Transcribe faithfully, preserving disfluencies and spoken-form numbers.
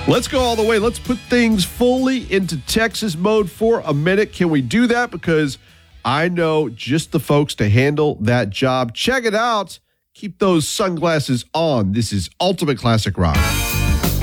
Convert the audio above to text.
Let's go all the way. Let's put things fully into Texas mode for a minute. Can we do that? Because I know just the folks to handle that job. Check it out. Keep those sunglasses on. This is Ultimate Classic Rock.